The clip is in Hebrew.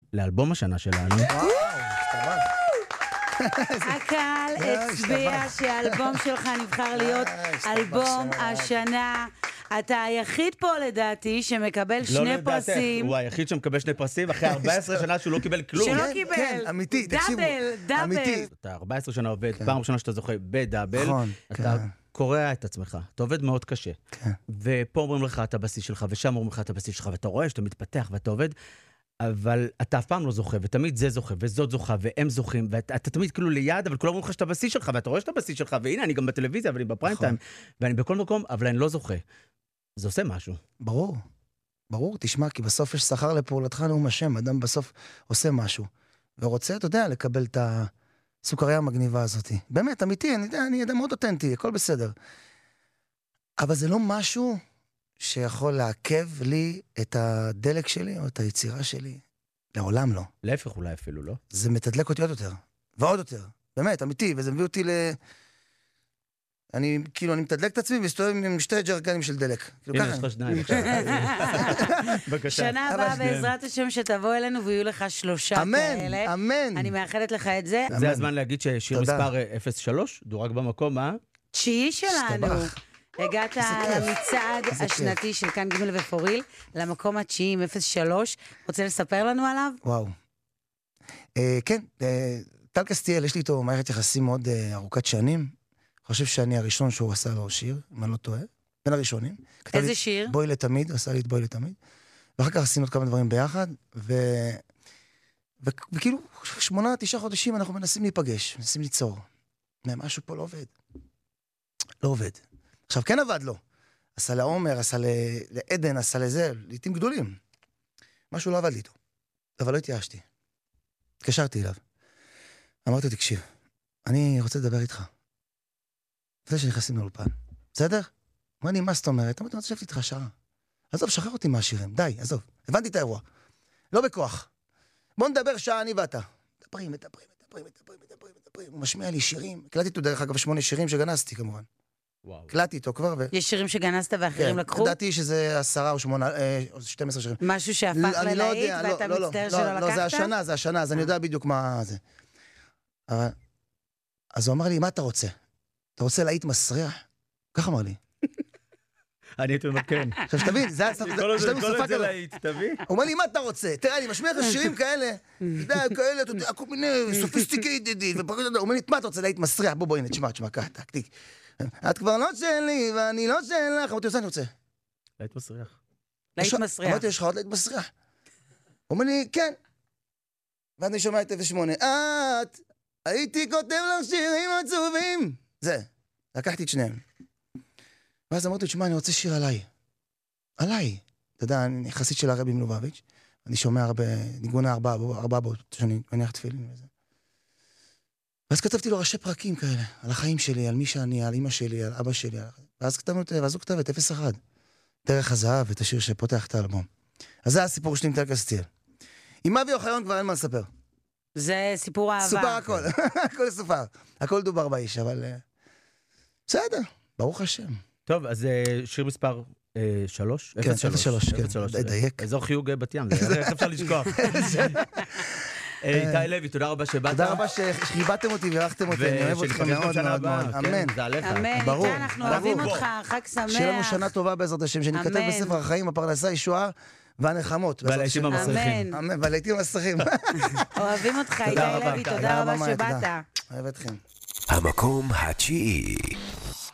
לאלבום השנה שלנו. הקהל הצביע שהאלבום שלך נבחר להיות אלבום השנה. אתה היחיד פה לדעתי שמקבל שני פרסים. הוא היחיד שמקבל שני פרסים אחרי 14 שנה שהוא לא קיבל כלום. שלא קיבל. כן, אמיתי, תקשיבו. דאבל. אתה 14 שנה עובד, פעם ראשונה שאתה זוכה בדאבל, אתה קורע את עצמך, אתה עובד מאוד קשה. ופה אומרים לך את הבסיס שלך, ושם אומרים לך את הבסיס שלך, ואתה רואה שאתה מתפתח ואתה עובד, אבל אתה אף פעם לא זוכה, ותמיד זה זוכה, וזאת זוכה, והם זוכים, ואתה תמיד כאילו ליד, אבל כולם אומרים לך שאתה הבסיס שלך, ואתה רואה שאתה הבסיס שלך, והנה, אני גם בטלוויזיה, ואני בפריים טיים, ואני בכל מקום, אבל אני לא זוכה. זה עושה משהו. ברור, ברור, תשמע, כי בסוף יש שכר לפעולתך נאום השם, אדם בסוף עושה משהו, ורוצה, אתה יודע, לקבל את הסוכריה המגניבה הזאת. באמת, אמיתי, אני אדם מאוד אותנטי, הכל בסדר. אבל זה לא משהו שיכול לעכב לי את הדלק שלי, או את היצירה שלי. לעולם לא. להפך אולי אפילו, לא? זה מתדלק אותי עוד יותר, ועוד יותר. באמת, אמיתי, וזה מביא אותי אני מתדלק את עצמי וסתובב עם שתי ג'רקנים של דלק. הנה, יש לך שניים. בבקשה. שנה הבאה בעזרת השם שתבוא אלינו ויהיו לך 3 כאלה. אמן. אני מאחלת לך את זה. זה הזמן להגיד ששיר מספר 03, דורג במקום, תשיעי שלנו. הגעת למצעד השנתי של כאן ג' ופוריל, למקום התשיעי עם 03. רוצה לספר לנו עליו? וואו. כן, טל קסטיאל, יש לי איתו מערכת יחסים מאוד ארוכת שנים. חושב שאני הראשון שהוא עשה לו שיר, אם אני לא טועה, בין הראשונים. איזה שיר? בואי לתמיד, עשה לי את בואי לתמיד. ואחר כך עשינו עוד כמה דברים ביחד, וכאילו 8-9 חודשים אנחנו מנסים להיפגש, מנסים ליצור. משהו פה לא עובד. לא עובד. עכשיו כן עבד לו. עשה לעומר, עשה לעדן, עשה לזה, לעתים גדולים. משהו לא עבד לי איתו. אבל לא התייאשתי. התקשרתי אליו. אמרתי לו, תקשיב, אני רוצה לדבר איתך. זה שנכנסים לאולפן. בסדר? אמר לי, מה זאת אומרת? אמרתי, אני רוצה לשבת איתך שעה. עזוב, שחרר אותי מהשירים. די, עזוב. הבנתי את האירוע. לא בכוח. בוא נדבר שעה, אני ואתה. מדברים. הוא משמיע לי שירים. הקלטתי איתו דרך אגב 8 שירים שגנסתי כמובן. הקלטתי איתו כבר יש שירים שגנסת ואחרים לקחו? ידעתי שזה 10 או 8 או 12 שירים. משהו שהפך ללהיט ואתה מצטער שלא לקחת? לא, זה השנה, אז אני יודע בדיוק מה זה. אז הוא אמר לי, מה אתה רוצה? אתה רוצה להיט מסריח? כך אמר לי. אני הייתי ממכן. עכשיו שתבין, זה כל את זה להיט, תביא. הוא אומר לי, מה אתה רוצה? תראה, אני משמיע לך שירים כאלה, כאלה, אתה יודע, כל מיני סופיסטיקייטד, הוא אומר לי, מה אתה רוצה להיט מסריח? בוא, הנה, תשמע, קח, תקתיק. את כבר לא שלי, ואני לא שלך. אמרתי, אני רוצה. להיט מסריח. להיט מסריח. אמרתי, יש לך עוד להיט מסריח? הוא אומר לי, כן. ואז אני שומע את 08. הייתי כותב לך שירים עצובים. זה. לקחתי את שניהם. ואז אמרתי, תשמע, אני רוצה שיר עליי. עליי. אתה יודע, אני יחסית של הרבי מלובביץ'. אני שומע הרבה, ניגונה 4 באות, שאני מניח תפילין וזה. ואז כתבתי לו ראשי פרקים כאלה, על החיים שלי, על מי שאני, על אמא שלי, על אבא שלי. ואז הוא כתב את 01. דרך הזהב, את השיר שפותח את האלבום. אז זה הסיפור שלי עם טל קסטיאל. עם אבי אוחיון כבר אין מה לספר. זה סיפור אהבה. סופר הכל, הכל סופר. הכל דובר באיש, אבל בסדר, ברוך השם. טוב, אז שיר מספר 3? כן, 03, כן, דייק. אזור חיוג בת ים, איך אפשר לשכוח? איתי לוי, תודה רבה שבאת. תודה רבה שחיבדתם אותי וערכתם אותי, אני אוהב אתכם מאוד מאוד מאוד. אמן. זה עליך. אמן, ברור. איתי, אנחנו אוהבים אותך, חג שמח. שיהיה לנו שנה טובה בעזרת השם, שנתכתב בספר החיים, הפרנסה, ישועה והנחמות. והלהיטים המסריחים. אמן, והלהיטים המסריחים. אוהבים אותך, איתי לוי, תודה רבה שבאת. אוהב אתכם. המקום התשיעי.